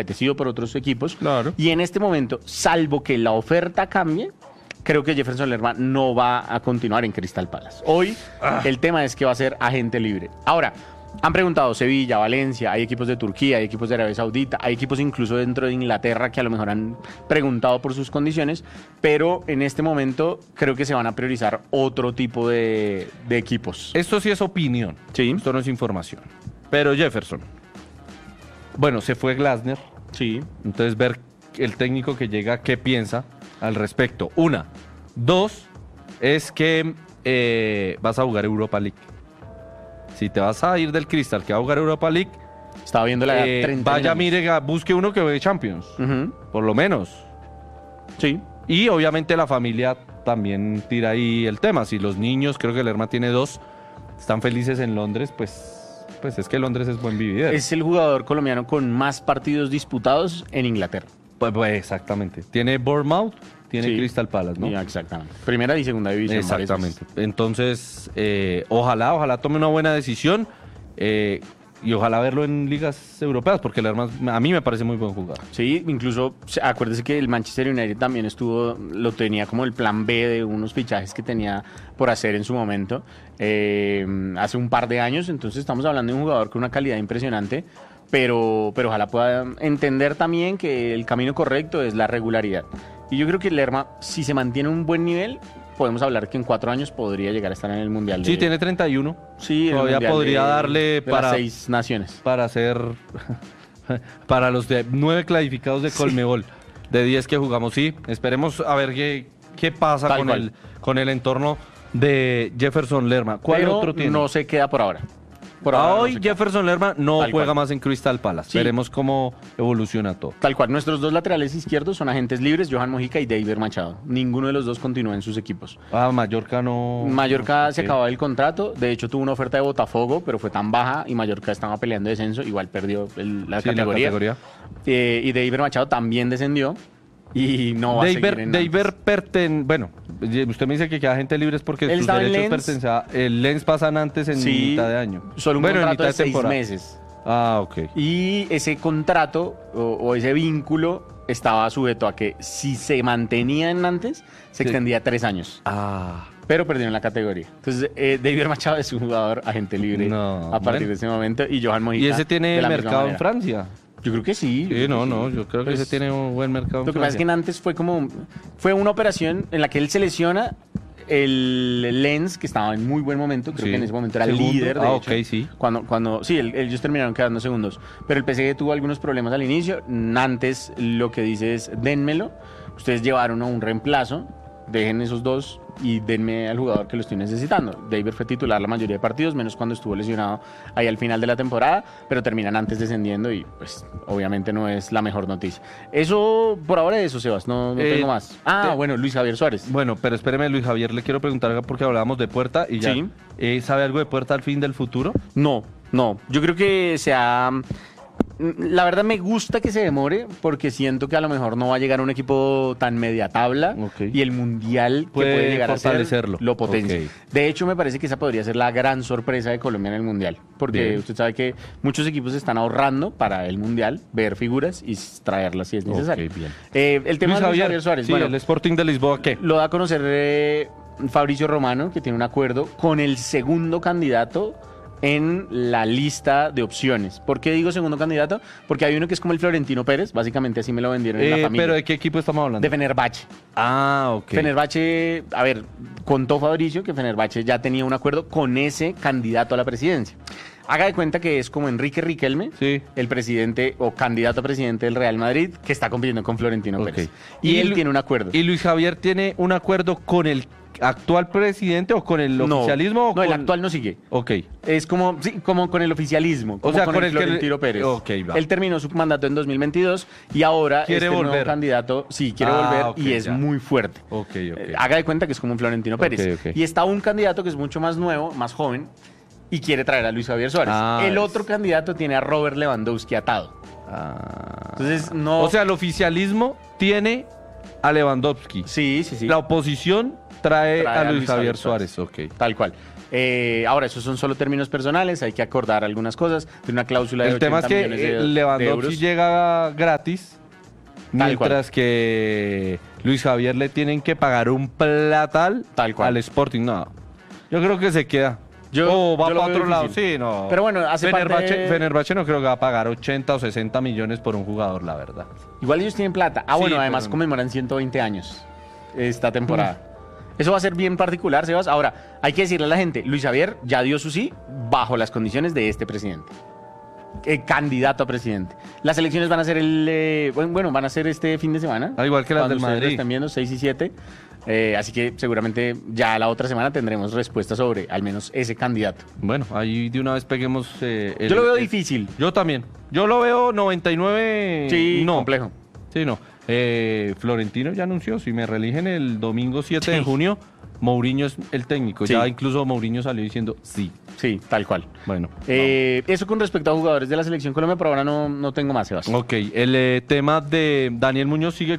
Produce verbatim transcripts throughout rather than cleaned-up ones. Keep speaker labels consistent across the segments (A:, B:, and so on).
A: apetecido por otros equipos.
B: Claro.
A: Y en este momento, salvo que la oferta cambie, creo que Jefferson Lerma no va a continuar en Crystal Palace. Hoy ah. el tema es que va a ser agente libre. Ahora, han preguntado Sevilla, Valencia, hay equipos de Turquía, hay equipos de Arabia Saudita, hay equipos incluso dentro de Inglaterra que a lo mejor han preguntado por sus condiciones, pero en este momento creo que se van a priorizar otro tipo de, de equipos.
B: Esto sí es opinión,
A: sí.
B: Esto no es información. Pero Jefferson, bueno, se fue Glasner,
A: sí.
B: Entonces ver el técnico que llega, qué piensa al respecto. Una. Dos, es que eh, vas a jugar Europa League. Si te vas a ir del Crystal, que va a jugar Europa League,
A: estaba viendo la
B: eh,
A: treinta
B: vaya,
A: años.
B: mire, busque uno que ve Champions,
A: uh-huh.
B: por lo menos.
A: Sí.
B: Y obviamente la familia también tira ahí el tema. Si los niños, creo que Lerma tiene dos, están felices en Londres, pues, pues es que Londres es buen vividero.
A: Es el jugador colombiano con más partidos disputados en Inglaterra.
B: Pues, pues exactamente. Tiene Bournemouth, tiene sí. Crystal Palace, ¿no?
A: Sí, exactamente. Primera y segunda división.
B: Exactamente. Entonces, eh, ojalá, ojalá tome una buena decisión eh, y ojalá verlo en ligas europeas, porque Lerma a mí me parece muy buen jugador.
A: Sí, incluso acuérdese que el Manchester United también estuvo, lo tenía como el plan B de unos fichajes que tenía por hacer en su momento eh, hace un par de años. Entonces estamos hablando de un jugador con una calidad impresionante. Pero, pero ojalá pueda entender también que el camino correcto es la regularidad. Y yo creo que Lerma, si se mantiene un buen nivel, podemos hablar que en cuatro años podría llegar a estar en el Mundial.
B: Sí,
A: de...
B: tiene treinta y uno.
A: Sí,
B: todavía podría
A: de,
B: darle
A: de
B: para
A: las seis naciones.
B: Para hacer para los de nueve clasificados de Colmebol, sí. De diez que jugamos. Sí, esperemos a ver qué, qué pasa Tal con cual. el con el entorno de Jefferson Lerma. ¿Cuál
A: pero
B: otro tiene?
A: No se queda por ahora.
B: Por
A: ahora
B: hoy
A: no
B: Jefferson Lerma no
A: Tal
B: juega
A: cual.
B: más en Crystal Palace.
A: Sí.
B: Veremos cómo evoluciona todo.
A: Tal cual, nuestros dos laterales izquierdos son agentes libres, Johan Mojica y David Machado. Ninguno de los dos continúa en sus equipos.
B: Ah, Mallorca no...
A: Mallorca
B: okay.
A: se acababa el contrato, de hecho tuvo una oferta de Botafogo, pero fue tan baja y Mallorca estaba peleando descenso, igual perdió el, la,
B: sí,
A: categoría.
B: la categoría.
A: Eh, y David Machado también descendió. Y no va
B: David,
A: a seguir en
B: David perten... Bueno, usted me dice que queda gente libre es porque
A: Él
B: sus derechos pertenecen a... El Lens pasan antes en
A: sí,
B: mitad de año.
A: Solo un
B: bueno,
A: contrato
B: en mitad
A: de,
B: de
A: seis
B: temporada.
A: meses.
B: Ah, ok.
A: Y ese contrato o, o ese vínculo estaba sujeto a que si se mantenía en Nantes, se sí. extendía a tres años.
B: Ah...
A: Pero perdieron la categoría. Entonces, eh, David Machado es un jugador agente libre no, a partir bueno. de ese momento. Y Johan Mojica.
B: ¿Y ese tiene mercado en Francia?
A: Yo creo que sí.
B: Sí, no, sí. no, yo creo que pues, ese tiene un buen mercado.
A: Lo que pasa es que en antes fue como, fue una operación en la que él se lesiona el Lens, que estaba en muy buen momento, creo sí. que en ese momento era el líder, de
B: ah,
A: hecho.
B: ok, sí.
A: Cuando, cuando, sí, el, ellos terminaron quedando segundos, pero el P S G tuvo algunos problemas al inicio. Nantes lo que dice es, dénmelo, ustedes llevaron a un reemplazo, dejen esos dos y denme al jugador que lo estoy necesitando. David fue titular la mayoría de partidos, menos cuando estuvo lesionado ahí al final de la temporada, pero terminan antes descendiendo y pues obviamente no es la mejor noticia. Eso, por ahora eso, Sebas, no, no eh, tengo más. Ah, eh, bueno, Luis Javier Suárez.
B: Bueno, pero espéreme, Luis Javier, le quiero preguntar algo porque hablábamos de Puerta y ya.
A: Sí.
B: Eh, ¿Sabe algo de Puerta al fin del futuro?
A: No, no. Yo creo que se ha... La verdad me gusta que se demore porque siento que a lo mejor no va a llegar a un equipo tan media tabla okay. y el mundial que puede, puede llegar a ser lo potencia. Okay. De hecho, me parece que esa podría ser la gran sorpresa de Colombia en el mundial, porque bien. Usted sabe que muchos equipos están ahorrando para el mundial, ver figuras y traerlas si es necesario.
B: Okay, bien.
A: Eh, el tema
B: Luis
A: de
B: Javier,
A: Javier Suárez,
B: sí,
A: bueno,
B: el Sporting de Lisboa, ¿qué?
A: Lo da a conocer eh, Fabricio Romano, que tiene un acuerdo con el segundo candidato en la lista de opciones. ¿Por qué digo segundo candidato? Porque hay uno que es como el Florentino Pérez, básicamente así me lo vendieron
B: eh,
A: en la familia.
B: ¿Pero de qué equipo estamos hablando?
A: De Fenerbahce.
B: Ah, ok.
A: Fenerbahce, a ver, contó Fabricio que Fenerbahce ya tenía un acuerdo con ese candidato a la presidencia. Haga de cuenta que es como Enrique Riquelme, sí. el presidente o candidato a presidente del Real Madrid, que está compitiendo con Florentino okay. Pérez. Y, y él Lu- tiene un acuerdo.
B: ¿Y Luis Javier tiene un acuerdo con el actual presidente o con el
A: no,
B: oficialismo? O
A: no,
B: con...
A: el actual no sigue.
B: Ok.
A: Es como, sí, como con el oficialismo, como
B: o sea,
A: con,
B: con
A: el,
B: el
A: Florentino
B: que...
A: Pérez.
B: Okay, va.
A: Él terminó su mandato en dos mil veintidós y ahora
B: quiere
A: este
B: volver.
A: nuevo candidato, sí, quiere
B: ah,
A: volver
B: okay,
A: y es
B: ya.
A: muy fuerte.
B: Okay, okay.
A: Eh, haga de cuenta que es como un Florentino Pérez.
B: Okay, okay.
A: Y está un candidato que es mucho más nuevo, más joven, y quiere traer a Luis Javier Suárez.
B: Ah,
A: el
B: es...
A: otro candidato tiene a Robert Lewandowski atado.
B: Ah.
A: Entonces, no...
B: O sea, el oficialismo tiene a Lewandowski.
A: Sí, sí, sí.
B: La oposición trae,
A: Trae
B: a Luis Javier Suárez. Ok.
A: Tal cual. Eh, ahora, esos son solo términos personales, hay que acordar algunas cosas. De una cláusula de
B: El tema es
A: ochenta
B: que
A: millones de,
B: eh,
A: de
B: Lewandowski
A: euros.
B: llega gratis,
A: Tal
B: mientras que Luis Javier le tienen que pagar un platal
A: Tal cual.
B: al Sporting. No, yo creo que se queda.
A: Yo-
B: o va
A: yo lo
B: para
A: veo
B: otro lado,
A: difícil.
B: sí, no.
A: Pero bueno, hace
B: Fenerbahce,
A: parte de-
B: Fenerbahce no creo que va a pagar ochenta o sesenta millones por un jugador, la verdad.
A: Igual ellos tienen plata. Ah,
B: Sí,
A: bueno, además
B: pero-
A: conmemoran ciento veinte años esta temporada. Eso va a ser bien particular, Sebas. Ahora, hay que decirle a la gente, Luis Javier ya dio su sí bajo las condiciones de este presidente. Eh, candidato a presidente. Las elecciones van a ser el eh, bueno, bueno, van a ser este fin de semana.
B: Al igual que las
A: cuando
B: del
A: ustedes lo
B: Madrid.
A: estén viendo, seis y siete. Eh, así que seguramente ya la otra semana tendremos respuesta sobre al menos ese candidato.
B: Bueno, ahí de una vez peguemos. eh, el-
A: Yo lo veo
B: el-
A: difícil.
B: Yo también. Yo lo veo noventa y nueve.
A: Sí,
B: no.
A: complejo.
B: Sí, no. Eh, Florentino ya anunció, si me reeligen el domingo siete de
A: Sí.
B: junio, Mourinho es el técnico.
A: Sí.
B: Ya incluso Mourinho salió diciendo sí.
A: Sí, tal cual.
B: Bueno.
A: Eh, eso con respecto a jugadores de la selección Colombia, pero ahora no, no tengo más, Sebas.
B: vamos. Ok, el eh, tema de Daniel Muñoz sigue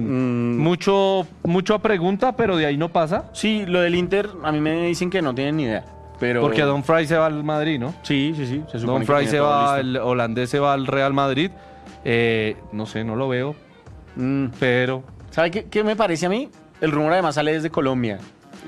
B: con
A: Mm.
B: mucho, mucho a pregunta, pero de ahí no pasa.
A: Sí, lo del Inter, a mí me dicen que no tienen ni idea. Pero...
B: Porque Don Fry se va al Madrid, ¿no?
A: Sí, sí, sí. Se supone
B: Don
A: que
B: Fry
A: tiene
B: se
A: todo
B: va,
A: listo.
B: el holandés se va al Real Madrid. Eh, no sé, no lo veo,
A: Mm,
B: pero
A: ¿Sabe qué, qué me parece a mí? El rumor además sale desde Colombia.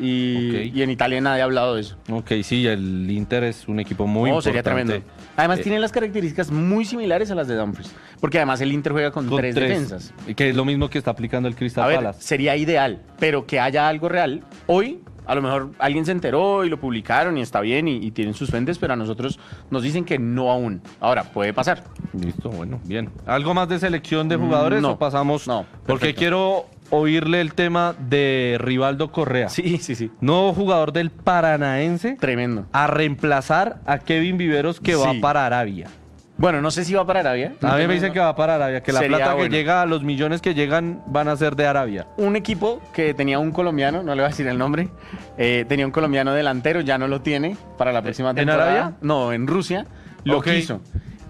A: Y,
B: Ok.
A: y en Italia nadie ha hablado de eso.
B: ok, sí, el Inter es un equipo muy
A: No,
B: importante.
A: sería tremendo. Además
B: Eh,
A: tiene las características muy similares a las de Dumfries. Porque además el Inter juega con,
B: con
A: tres, defensas.
B: Que es lo mismo que está aplicando el Crystal
A: A ver,
B: Palace.
A: sería ideal, pero que haya algo real. Hoy, a lo mejor alguien se enteró y lo publicaron y está bien y, y tienen sus fuentes, pero a nosotros nos dicen que no aún. Ahora, puede pasar.
B: Listo, bueno, bien. ¿Algo más de selección de jugadores
A: No,
B: o pasamos?
A: no,
B: Porque
A: perfecto.
B: quiero oírle el tema de Rivaldo Correa.
A: Sí, sí, sí.
B: Nuevo jugador del Paranaense
A: Tremendo.
B: a reemplazar a Kevin Viveros que va
A: Sí.
B: para Arabia.
A: Bueno, no sé si va para Arabia.
B: A mí
A: No
B: me dicen
A: tengo-
B: que va para Arabia, que la
A: Sería
B: plata que
A: bueno.
B: llega, los millones que llegan van a ser de Arabia.
A: Un equipo que tenía un colombiano, no le voy a decir el nombre, eh, tenía un colombiano delantero, ya no lo tiene para la próxima
B: ¿En
A: temporada.
B: Arabia?
A: No, en Rusia. Lo
B: Ok.
A: quiso.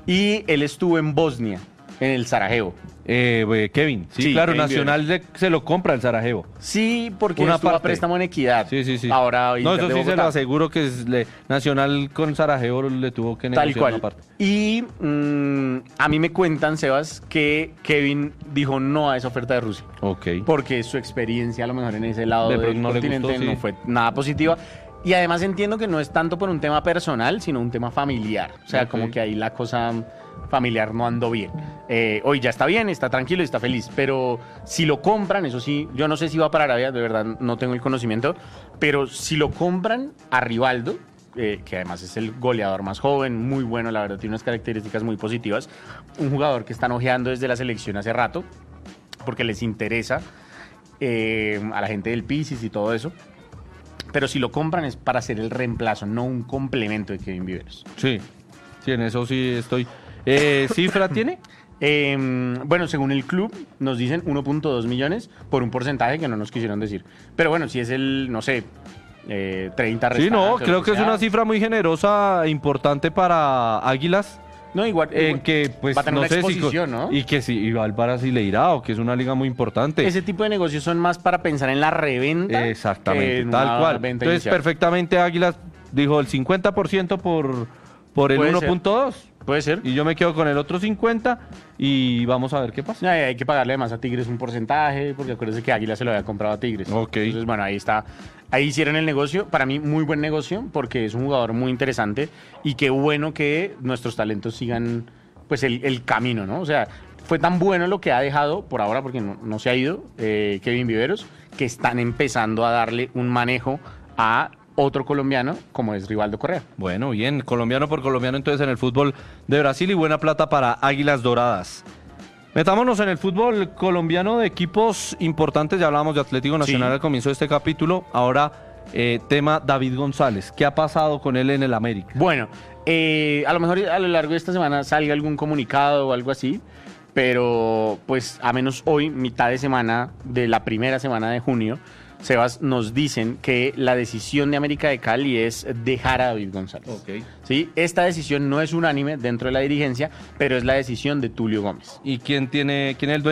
A: Y él estuvo en Bosnia, en el Sarajevo.
B: Eh, eh, Kevin, sí,
A: Sí,
B: claro,
A: Kevin
B: Nacional le- se lo compra el Sarajevo.
A: Sí, porque
B: Una
A: estuvo a
B: parte.
A: préstamo en Equidad.
B: Sí, sí, sí.
A: Ahora
B: no,
A: Inter
B: eso
A: de
B: sí se lo
A: Bogotá.
B: aseguro que es le- Nacional con Sarajevo le tuvo que
A: Tal
B: negociar
A: cual.
B: una parte.
A: Y mm, a mí me cuentan, Sebas, que Kevin dijo no a esa oferta de Rusia.
B: Ok.
A: Porque su experiencia a lo mejor en ese lado
B: De
A: del
B: pronto no le
A: continente
B: gustó, sí.
A: no fue nada positiva. Y además entiendo que no es tanto por un tema personal, sino un tema familiar. O sea,
B: Ok.
A: como que ahí la cosa familiar no andó bien. Eh, hoy ya está bien, está tranquilo y está feliz. Pero si lo compran, eso sí, yo no sé si va para Arabia, de verdad no tengo el conocimiento. Pero si lo compran a Rivaldo, eh, que además es el goleador más joven, muy bueno, la verdad, tiene unas características muy positivas. Un jugador que están ojeando desde la selección hace rato, porque les interesa eh, a la gente del Pisis y todo eso. Pero si lo compran es para hacer el reemplazo, no un complemento de Kevin Viveros.
B: Sí, sí, en eso sí estoy. Eh, ¿Cifra tiene?
A: Eh, bueno, según el club, nos dicen uno punto dos millones por un porcentaje que no nos quisieron decir. Pero bueno, si es el, no sé, eh, treinta
B: Sí, no,
A: restante,
B: creo
A: lo
B: que es
A: sea.
B: una cifra muy generosa e importante para Águilas.
A: No, igual,
B: En
A: igual
B: que, pues,
A: va a tener
B: no
A: una
B: sé si.
A: exposición, ¿no?
B: Y que si iba al Brasileirao, que es una liga muy importante.
A: Ese tipo de negocios son más para pensar en la reventa. que
B: Exactamente,
A: en
B: tal
A: una
B: cual.
A: venta
B: Entonces,
A: inicial.
B: perfectamente Águilas dijo el cincuenta por ciento por, por el
A: Puede
B: uno
A: ser.
B: punto dos.
A: Puede ser.
B: Y yo me quedo con el otro cincuenta y vamos a ver qué pasa.
A: No, hay que pagarle además a Tigres un porcentaje, porque acuérdense que Águila se lo había comprado a Tigres.
B: Ok.
A: Entonces, bueno, ahí está. Ahí hicieron el negocio. Para mí, muy buen negocio, porque es un jugador muy interesante. Y qué bueno que nuestros talentos sigan pues el, el camino, ¿no? O sea, fue tan bueno lo que ha dejado, por ahora, porque no, no se ha ido, eh, Kevin Viveros, que están empezando a darle un manejo a otro colombiano, como es Rivaldo Correa.
B: Bueno, bien, colombiano por colombiano entonces en el fútbol de Brasil y buena plata para Águilas Doradas. Metámonos en el fútbol colombiano de equipos importantes, ya hablábamos de Atlético Nacional
A: Sí.
B: al comienzo de este capítulo, ahora eh, tema David González, ¿qué ha pasado con él en el América?
A: Bueno, eh, a lo mejor a lo largo de esta semana salga algún comunicado o algo así, pero pues a menos hoy, mitad de semana de la primera semana de junio, Sebas, nos dicen que la decisión de América de Cali es dejar a David González.
B: Ok.
A: ¿Sí? Esta decisión no es unánime dentro de la dirigencia, pero es la decisión de Tulio Gómez.
B: ¿Y quién tiene, quién es el dueño?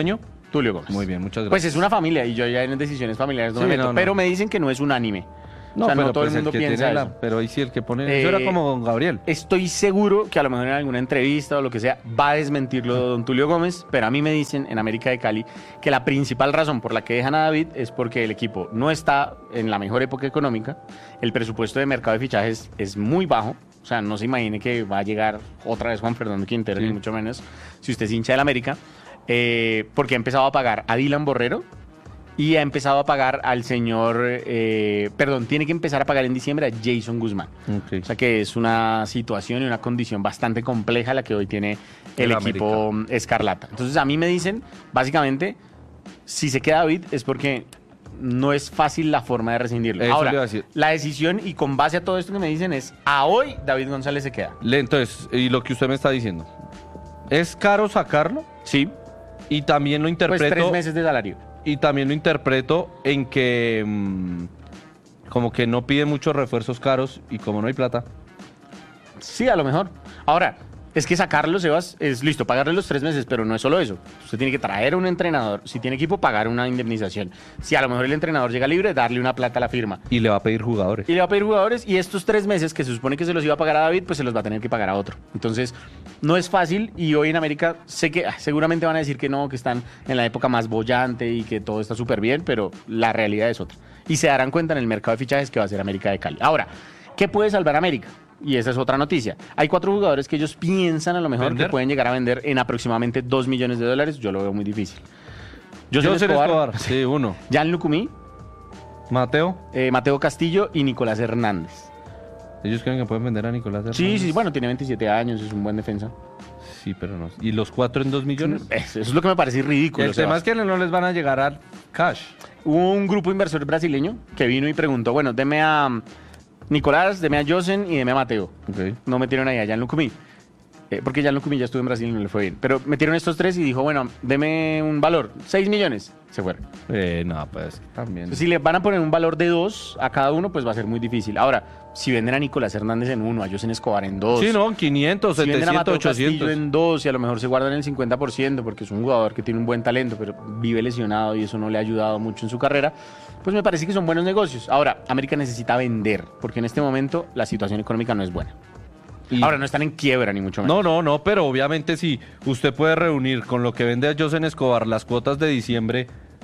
A: Tulio Gómez.
B: Muy bien, muchas gracias.
A: Pues es una familia y yo ya en decisiones familiares no
B: Sí,
A: me meto,
B: no, no.
A: pero me dicen que no es unánime.
B: No,
A: o sea,
B: pero
A: no todo
B: pues
A: el mundo
B: que
A: piensa
B: tiene la-
A: eso.
B: pero ahí sí el que pone...
A: Eh,
B: eso era como don Gabriel.
A: Estoy seguro que a lo mejor en alguna entrevista o lo que sea va a desmentirlo don Tulio Gómez, pero a mí me dicen en América de Cali que la principal razón por la que dejan a David es porque el equipo no está en la mejor época económica, el presupuesto de mercado de fichajes es muy bajo, o sea, no se imagine que va a llegar otra vez Juan Fernando Quintero,
B: Sí.
A: ni mucho menos, si usted es hincha del América, eh, porque ha empezado a pagar a Dylan Borrero, y ha empezado a pagar al señor, eh, perdón, tiene que empezar a pagar en diciembre a Jason Guzmán.
B: Ok.
A: O sea que es una situación y una condición bastante compleja la que hoy tiene el,
B: El
A: equipo Escarlata. Entonces a mí me dicen, básicamente, si se queda David es porque no es fácil la forma de rescindirlo.
B: Eso
A: Ahora,
B: le iba a decir.
A: la decisión y con base a todo esto que me dicen es, a hoy David González se queda.
B: Le- Entonces, y lo que usted me está diciendo, ¿es caro sacarlo?
A: Sí,
B: Y también lo
A: pues
B: interpreto...
A: tres meses de salario.
B: Y también lo interpreto en que mm, como que no pide muchos refuerzos caros y como no hay plata.
A: Sí, a lo mejor. Ahora, es que sacarlo, Sebas, es listo, pagarle los tres meses, pero no es solo eso. Usted tiene que traer a un entrenador. Si tiene equipo, pagar una indemnización. Si a lo mejor el entrenador llega libre, darle una plata a la firma.
B: Y le va a pedir jugadores.
A: Y le va a pedir jugadores y estos tres meses que se supone que se los iba a pagar a David, pues se los va a tener que pagar a otro. Entonces, no es fácil y hoy en América sé que ah, seguramente van a decir que no, que están en la época más bollante y que todo está súper bien, pero la realidad es otra. Y se darán cuenta en el mercado de fichajes que va a ser América de Cali. Ahora, ¿qué puede salvar a América? Y esa es otra noticia. Hay cuatro jugadores que ellos piensan a lo mejor
B: ¿Vender?
A: que pueden llegar a vender en aproximadamente dos millones de dólares. Yo lo veo muy difícil. José
B: José
A: Escobar,
B: Escobar, sí, uno.
A: Jan Lucumí,
B: Mateo,
A: eh, Mateo Castillo y Nicolás Hernández.
B: ellos creen que pueden vender a Nicolás Hernández.
A: Sí, sí, bueno, tiene veintisiete años, es un buen defensa.
B: Sí, pero no. ¿Y los cuatro en dos millones?
A: Eso es lo que me parece ridículo.
B: El tema es que no les van a llegar al cash.
A: Hubo un grupo inversor brasileño que vino y preguntó, bueno, deme a um, Nicolás, deme a Josen y deme a Mateo.
B: Ok.
A: No metieron ahí a Jan Lucumí. Eh, porque Jan Lucumí ya estuvo en Brasil y no le fue bien. Pero metieron estos tres y dijo, bueno, deme un valor, seis millones. Se fueron.
B: Eh, no, pues también.
A: Si le van a poner un valor de dos a cada uno, pues va a ser muy difícil. Ahora, si venden a Nicolás Hernández en uno, a Josen Escobar en dos.
B: Sí, no, quinientos,
A: Si venden a
B: setecientos,
A: Mateo Castillo
B: ochocientos.
A: en dos y a lo mejor se guardan el cincuenta por ciento porque es un jugador que tiene un buen talento, pero vive lesionado y eso no le ha ayudado mucho en su carrera, pues me parece que son buenos negocios. Ahora, América necesita vender porque en este momento la situación económica no es buena.
B: Y-
A: Ahora, no están en quiebra ni mucho menos.
B: No, no, no, pero obviamente si usted puede reunir con lo que vende a Josen Escobar las cuotas de diciembre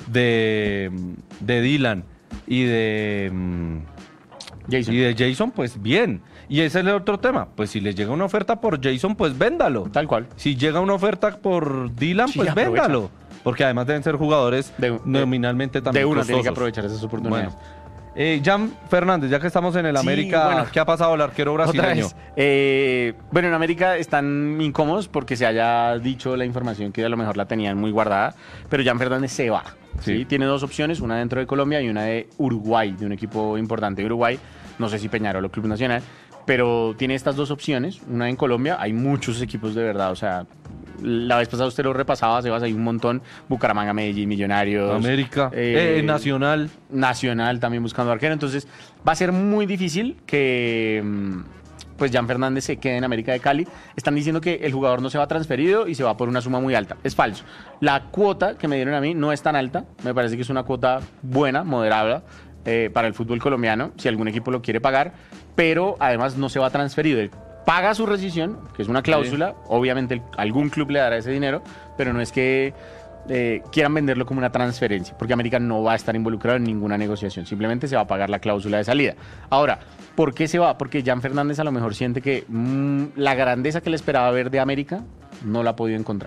B: de, de Dylan y de, mm,
A: Jason.
B: y de Jason, pues bien. Y ese es el otro tema. Pues si les llega una oferta por Jason, pues véndalo.
A: Tal cual.
B: Si llega una oferta por Dylan,
A: Sí,
B: pues
A: aprovecha.
B: véndalo. Porque además deben ser jugadores
A: De- de-
B: nominalmente también
A: De una tiene que
B: costosos.
A: aprovechar esas oportunidades.
B: Bueno. Eh, Jan Fernández, ya que estamos en el
A: Sí,
B: América,
A: bueno.
B: ¿qué ha pasado el arquero
A: Otra
B: brasileño?
A: vez. Eh, bueno, en América están incómodos porque se haya dicho la información que a lo mejor la tenían muy guardada, pero Jan Fernández se va. ¿sí?
B: Sí.
A: Tiene dos opciones, una dentro de Colombia y una de Uruguay, de un equipo importante de Uruguay, no sé si Peñarol o Club Nacional, pero tiene estas dos opciones, una en Colombia, hay muchos equipos de verdad, o sea, la vez pasada usted lo repasaba, Sebas, hay un montón, Bucaramanga, Medellín, Millonarios,
B: América,
A: eh,
B: eh, Nacional.
A: Nacional también buscando arquero. Entonces va a ser muy difícil que mm, pues Jan Fernández se quede en América de Cali. Están diciendo que el jugador no se va transferido y se va por una suma muy alta. Es falso. La cuota que me dieron a mí no es tan alta. Me parece que es una cuota buena, moderada eh, para el fútbol colombiano, si algún equipo lo quiere pagar. Pero además no se va transferido. Él paga su rescisión, que es una cláusula. Obviamente el- algún club le dará ese dinero, pero no es que eh, quieran venderlo como una transferencia, porque América no va a estar involucrado en ninguna negociación, simplemente se va a pagar la cláusula de salida. Ahora, ¿por qué se va? Porque Jan Fernández a lo mejor siente que mm, la grandeza que le esperaba ver de América no la ha podido encontrar.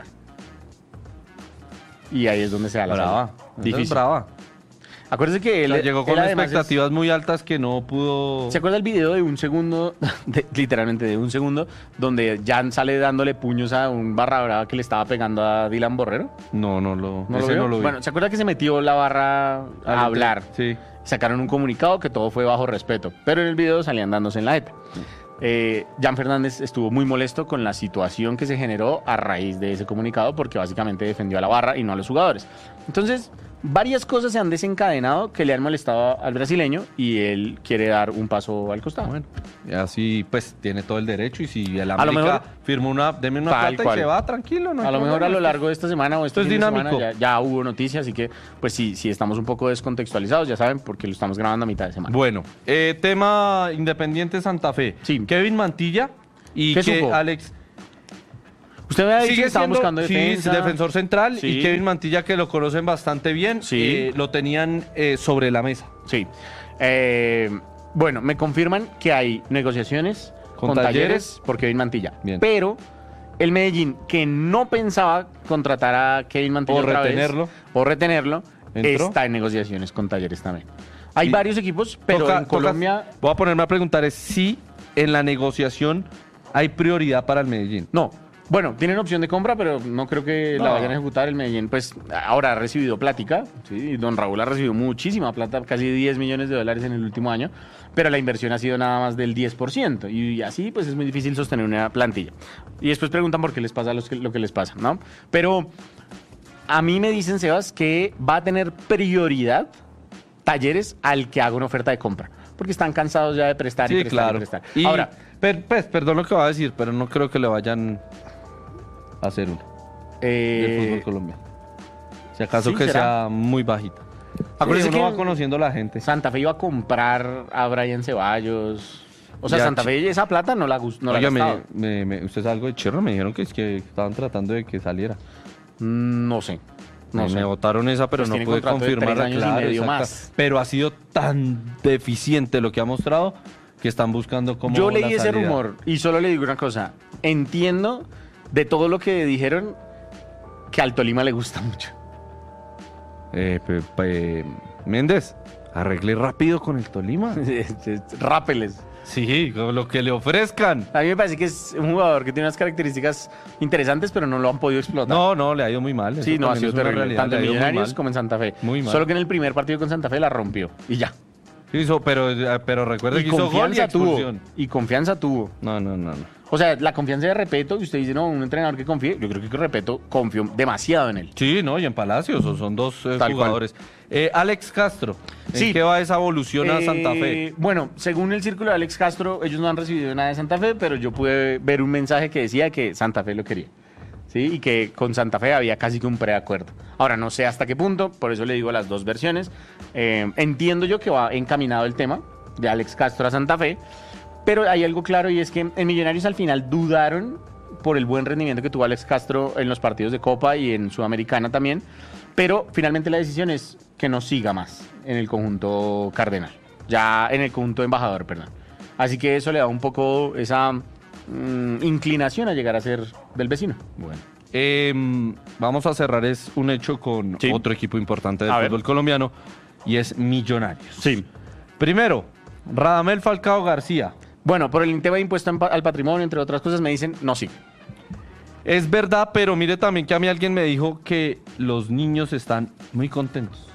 A: Y ahí es donde se da la
B: Brava.
A: salida.
B: Esa es
A: Difícil.
B: brava.
A: Acuérdese que
B: O
A: él,
B: sea, llegó
A: él
B: con
A: además es-
B: expectativas muy altas que no pudo.
A: ¿Se acuerda el video de un segundo, de- literalmente de un segundo, donde Jan sale dándole puños a un barra brava que le estaba pegando a Dylan Borrero?
B: No, no lo,
A: ¿No lo
B: ese
A: vio?
B: no lo vi.
A: Bueno, ¿se acuerda que se metió la barra a
B: Al
A: hablar?
B: Sí.
A: Sacaron un comunicado que todo fue bajo respeto, pero en el video salían dándose en la jeta. Eh, Jan Fernández estuvo muy molesto con la situación que se generó a raíz de ese comunicado porque básicamente defendió a la barra y no a los jugadores. Entonces, varias cosas se han desencadenado que le han molestado al brasileño y él quiere dar un paso al costado.
B: Bueno, y así pues tiene todo el derecho y si el
A: lo
B: América
A: mejor-
B: firma una, deme una
A: Tal
B: plata
A: cual.
B: y se va tranquilo, no hay
A: A lo mejor a
B: problema.
A: lo largo de esta semana o este
B: Esto es
A: fin de semana
B: dinámico.
A: ya, ya hubo noticias, así que pues sí, sí estamos un poco descontextualizados, ya saben, porque lo estamos grabando a mitad de semana.
B: Bueno, eh, tema Independiente Santa Fe.
A: Sí.
B: Kevin Mantilla y
A: ¿Qué
B: que
A: supo?
B: Alex
A: Usted me ha dicho que
B: sigue
A: estaban
B: siendo
A: buscando defensa.
B: sí, defensor central
A: Sí.
B: y Kevin Mantilla que lo conocen bastante bien,
A: Sí.
B: eh, lo tenían eh, sobre la mesa.
A: Sí. Eh, bueno, me confirman que hay negociaciones
B: ¿Con
A: con,
B: Talleres?
A: talleres por Kevin Mantilla.
B: Bien.
A: Pero el Medellín, que no pensaba contratar a Kevin Mantilla
B: O
A: otra vez,
B: retenerlo.
A: o retenerlo,
B: ¿Entró?
A: está en negociaciones con Talleres también. Hay
B: Y-
A: varios equipos, pero
B: Toca-
A: en
B: toca-
A: Colombia...
B: voy a ponerme a preguntar es si en la negociación hay prioridad para el Medellín.
A: No. Bueno, tienen opción de compra, pero no creo que
B: No.
A: la vayan a ejecutar. El Medellín, pues, ahora ha recibido plática. ¿Sí? Don Raúl ha recibido muchísima plata, casi diez millones de dólares en el último año, pero la inversión ha sido nada más del diez por ciento. Y así, pues, es muy difícil sostener una plantilla. Y después preguntan por qué les pasa los que- lo que les pasa, ¿no? Pero a mí me dicen, Sebas, que va a tener prioridad Talleres al que haga una oferta de compra. Porque están cansados ya de prestar y
B: Sí,
A: prestar
B: claro.
A: y prestar.
B: Y,
A: Ahora,
B: per- pues, perdón lo que va a decir, pero no creo que le vayan a hacer una del
A: eh,
B: fútbol colombiano. Si acaso
A: sí,
B: que
A: ¿será?
B: sea muy bajita.
A: Acuérdese
B: Sí, uno
A: que-
B: va conociendo a la gente.
A: Santa Fe iba a comprar a Brian Ceballos. O sea,
B: Ya,
A: Santa
B: chi-
A: Fe esa plata no la gustó. No la
B: Oiga,
A: ha
B: me,
A: gastado.
B: me- me- usted es algo de Cherro, me dijeron que es que estaban tratando de que saliera.
A: Mm, No sé. No
B: me,
A: sé.
B: me votaron esa, pero
A: Pues
B: no
A: tiene
B: pude
A: contrato de tres
B: confirmarla.
A: años y
B: Claro,
A: medio
B: exacta.
A: más.
B: Pero ha sido tan deficiente lo que ha mostrado que están buscando como
A: Yo
B: la
A: leí ese
B: salida.
A: rumor y solo le digo una cosa. Entiendo de todo lo que dijeron que al Tolima le gusta mucho.
B: Eh, pe- pe- Méndez, arregle rápido con el Tolima.
A: Rápeles.
B: Sí, con lo que le ofrezcan.
A: A mí me parece que es un jugador que tiene unas características interesantes, pero no lo han podido explotar.
B: No, no, le ha ido muy mal.
A: Sí,
B: eso
A: no, ha
B: también
A: sido
B: es una
A: terrible.
B: realidad,
A: Tanto
B: le
A: en
B: ha ido muy
A: Millonarios
B: mal.
A: como en Santa Fe.
B: Muy mal.
A: Solo que en el primer partido con Santa Fe la rompió. Y ya.
B: Hizo, pero, eh, pero recuerde
A: Y
B: que hizo gol y
A: confianza tuvo.
B: expulsión.
A: Y confianza tuvo.
B: No, no, no, no.
A: O sea, la confianza de Repeto, y usted dice, no, un entrenador que confíe, yo creo que Repeto confió demasiado en él.
B: Sí, no, y en Palacios o son dos eh,
A: Tal cual.
B: jugadores. Eh, Alex Castro, ¿en
A: Sí.
B: qué va esa evolución a
A: Eh,
B: Santa Fe?
A: Bueno, según el círculo de Alex Castro, ellos no han recibido nada de Santa Fe, pero yo pude ver un mensaje que decía que Santa Fe lo quería. ¿Sí? Y que con Santa Fe había casi que un preacuerdo. Ahora, no sé hasta qué punto, por eso le digo las dos versiones. Eh, entiendo yo que va encaminado el tema de Alex Castro a Santa Fe, pero hay algo claro y es que en Millonarios al final dudaron por el buen rendimiento que tuvo Alex Castro en los partidos de Copa y en Sudamericana también, pero finalmente la decisión es que no siga más en el conjunto cardenal, ya en el conjunto embajador, perdón. Así que eso le da un poco esa mm, inclinación a llegar a ser del vecino.
B: Bueno. Em, vamos a cerrar es un hecho con
A: Sí.
B: otro equipo importante del
A: A ver.
B: fútbol colombiano y es Millonarios.
A: Sí.
B: Primero, Radamel Falcao García.
A: Bueno, por el tema de impuesto en pa- al patrimonio, entre otras cosas, me dicen, no, sí.
B: Es verdad, pero mire también que a mí alguien me dijo que los niños están muy contentos.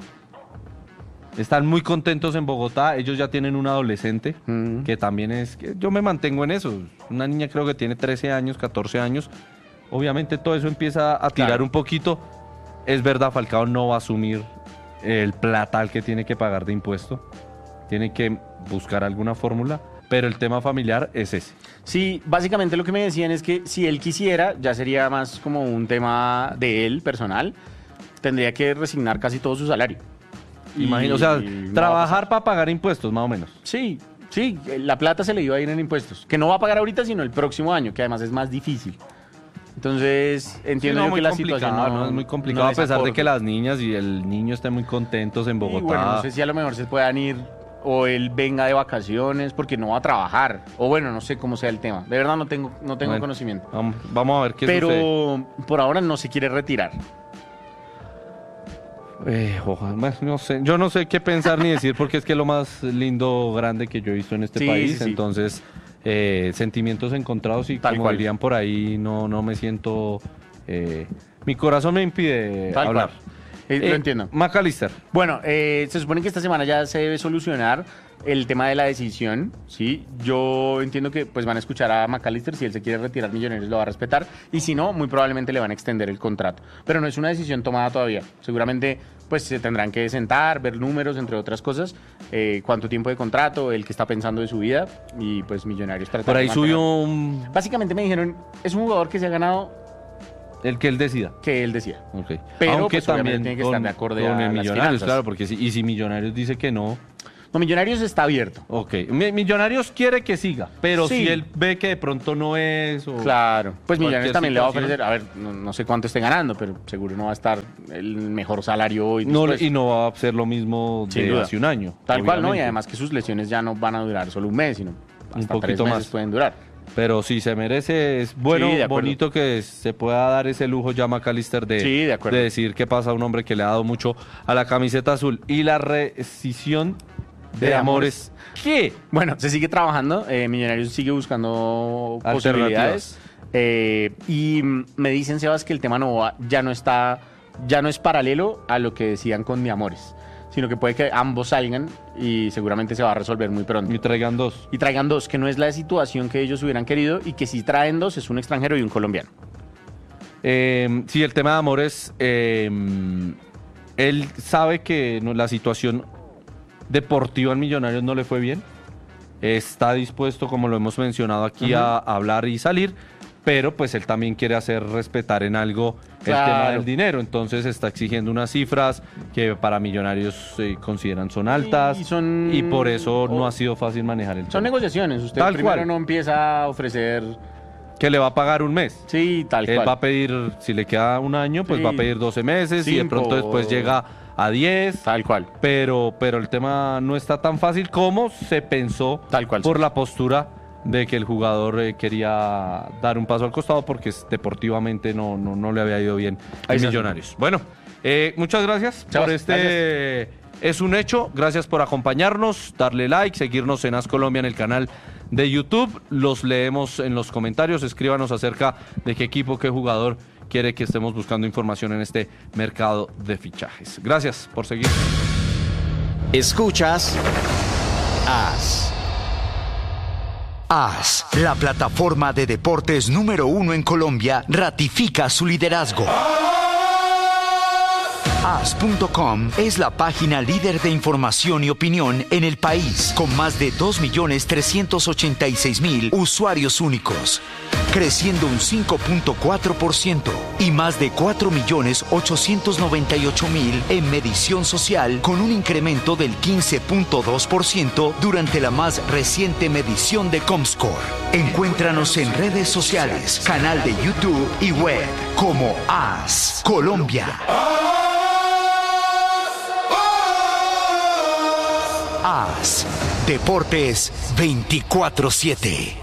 B: Están muy contentos en Bogotá. Ellos ya tienen un adolescente
A: Mm.
B: que también es... que yo me mantengo en eso. Una niña creo que tiene trece años, catorce años. Obviamente todo eso empieza a tirar
A: Claro.
B: un poquito. Es verdad, Falcao no va a asumir el platal que tiene que pagar de impuesto. Tiene que buscar alguna fórmula. Pero el tema familiar es ese.
A: Sí, básicamente lo que me decían es que si él quisiera, ya sería más como un tema de él, personal, tendría que resignar casi todo su salario. Y
B: Imagino, o sea,
A: no va a
B: trabajar para pagar impuestos, más o menos.
A: Sí, sí, la plata se le iba a ir en impuestos, que no va a pagar ahorita, sino el próximo año, que además es más difícil. Entonces, entiendo
B: Sí, no,
A: yo
B: muy
A: que la
B: complicado,
A: situación no,
B: ¿no? Es muy complicado
A: no
B: a pesar de
A: acorde.
B: que las niñas y el niño estén muy contentos en
A: Y
B: Bogotá.
A: bueno, no sé si a lo mejor se puedan ir o él venga de vacaciones porque no va a trabajar. O bueno, no sé cómo sea el tema. De verdad no tengo, no tengo
B: Bueno,
A: conocimiento.
B: Vamos, vamos a ver qué
A: Pero
B: sucede.
A: por ahora no se quiere retirar.
B: Eh, ojalá, bueno, no sé, yo no sé qué pensar ni decir porque es que es lo más lindo, grande que yo he visto en este
A: Sí,
B: país.
A: sí, sí.
B: Entonces, eh, sentimientos encontrados y
A: Tal
B: como
A: cual.
B: dirían por ahí, no, no me siento... eh, mi corazón me impide
A: Tal
B: hablar.
A: cual. Eh,
B: Eh,
A: lo entiendo.
B: McAllister.
A: Bueno, eh, se supone que esta semana ya se debe solucionar el tema de la decisión, ¿sí? Yo entiendo que pues van a escuchar a McAllister, si él se quiere retirar, Millonarios lo va a respetar, y si no, muy probablemente le van a extender el contrato. Pero no es una decisión tomada todavía. Seguramente pues se tendrán que sentar, ver números, entre otras cosas, eh, cuánto tiempo de contrato, el que está pensando de su vida, y pues Millonarios tratar
B: Por ahí
A: de
B: subió
A: mantenerlo.
B: un...
A: Básicamente me dijeron, es un jugador que se ha ganado
B: el que él decida.
A: que él decía.
B: Okay.
A: Pero,
B: Aunque
A: pues, obviamente
B: también
A: tiene que estar de acorde
B: con
A: a
B: el
A: las
B: Millonarios,
A: finanzas.
B: claro, porque si, y si Millonarios dice que no,
A: No, Millonarios está abierto.
B: ok. Mi- Millonarios quiere que siga, pero
A: Sí.
B: si él ve que de pronto no es... O
A: Claro, pues Millonarios
B: cualquier
A: también le va a
B: situación.
A: ofrecer, a ver, no, no sé cuánto esté ganando, pero seguro no va a estar el mejor salario hoy.
B: No,
A: después.
B: y no va a ser lo mismo
A: Sin
B: de
A: duda.
B: hace un año.
A: Tal cual, ¿no? Y
B: obviamente.
A: además que sus lesiones ya no van a durar solo un mes, sino hasta
B: Un
A: tres
B: poquito
A: meses
B: más.
A: pueden durar.
B: Pero si se merece, es bueno,
A: Sí, de acuerdo.
B: bonito que se pueda dar ese lujo ya McAllister de,
A: Sí, de acuerdo.
B: de decir que pasa a un hombre que le ha dado mucho a la camiseta azul. Y la rescisión de,
A: De
B: amores. ¿Qué?
A: Bueno, se sigue trabajando, eh, Millonarios sigue buscando
B: Alternativas.
A: posibilidades. eh, y mm, me dicen, Sebas, que el tema no va- ya no está, ya no es paralelo a lo que decían con Mi Amores, sino que puede que ambos salgan y seguramente se va a resolver muy pronto.
B: Y traigan dos.
A: Y traigan dos, que no es la situación que ellos hubieran querido, y que si traen dos es un extranjero y un colombiano.
B: Eh, sí, el tema de amores, eh, él sabe que no- la situación deportiva en Millonarios no le fue bien. Está dispuesto, como lo hemos mencionado aquí, a, a hablar y salir, pero pues él también quiere hacer respetar en algo el
A: Claro.
B: tema del dinero. Entonces está exigiendo unas cifras que para Millonarios eh, consideran son altas
A: Y son-
B: y por eso no
A: o-
B: ha sido fácil manejar el
A: Son
B: tema.
A: negociaciones, usted
B: Tal
A: primero
B: cual.
A: no empieza a ofrecer...
B: Que le va a pagar un mes.
A: Sí, tal
B: Él
A: cual.
B: va a pedir, si le queda un año, pues
A: Sí.
B: va a pedir doce meses y de
A: Cinco.
B: pronto después llega a diez.
A: Tal cual.
B: Pero, pero el tema no está tan fácil como se pensó
A: Tal cual,
B: por
A: sí.
B: la postura de que el jugador eh, quería dar un paso al costado porque es- deportivamente no, no, no le había ido bien
A: Ahí
B: a
A: está.
B: Millonarios. Bueno, eh, muchas gracias
A: Chavos,
B: por este... Es un hecho, gracias por acompañarnos, darle like, seguirnos en As Colombia en el canal de YouTube, los leemos en los comentarios, escríbanos acerca de qué equipo, qué jugador quiere que estemos buscando información en este mercado de fichajes. Gracias por seguir.
C: Escuchas As. As, la plataforma de deportes número uno en Colombia, ratifica su liderazgo. As punto com es la página líder de información y opinión en el país, con más de dos millones trescientos ochenta y seis mil usuarios únicos, creciendo un cinco punto cuatro por ciento, y más de cuatro millones ochocientos noventa y ocho mil en medición social, con un incremento del quince punto dos por ciento durante la más reciente medición de Comscore. Encuéntranos en redes sociales, canal de YouTube y web como As Colombia. As, Deportes veinticuatro siete.